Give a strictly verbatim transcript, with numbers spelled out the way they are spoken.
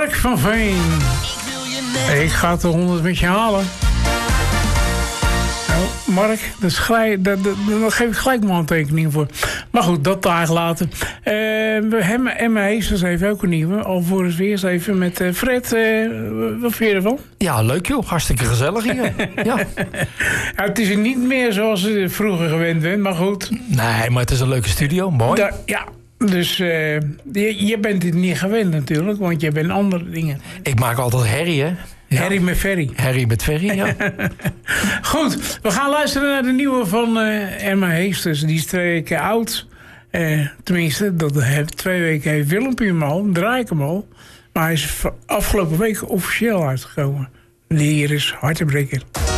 Mark van Veen. Ik ga de honderd met je halen. Nou, Mark, dat is gelijk, dat, dat, daar geef ik gelijk mijn handtekening voor. Maar goed, dat daar later. Uh, we hebben Emma Heesters heeft ook een nieuwe. Alvorens weer eens even met uh, Fred. Uh, wat vind je ervan? Ja, leuk joh. Hartstikke gezellig hier. Ja. Ja, het is niet meer zoals je vroeger gewend bent, maar goed. Nee, maar het is een leuke studio. Mooi. Da- ja. Dus uh, je, je bent dit niet gewend natuurlijk, want je bent andere dingen. Ik maak altijd herrie, hè? Ja. Harry met Ferry. Harry met Ferry, ja. Goed, we gaan luisteren naar de nieuwe van uh, Emma Heesters. Die is twee weken oud. Uh, tenminste, dat heeft, twee weken heeft Willempje hem al, draai ik hem al. Maar hij is afgelopen week officieel uitgekomen. De hier is Hartebreker.